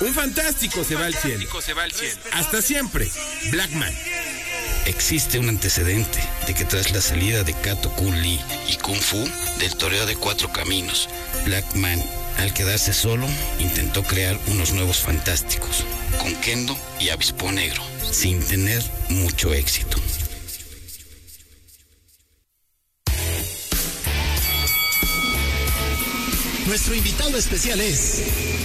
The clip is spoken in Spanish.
Un fantástico se va al cielo. Hasta siempre, Blackman. Existe un antecedente de que tras la salida de Kato Kun Lee y Kung Fu del torneo de 4 caminos, Blackman, al quedarse solo, intentó crear unos nuevos fantásticos, con Kendo y Avispo Negro, sin tener mucho éxito. Nuestro invitado especial es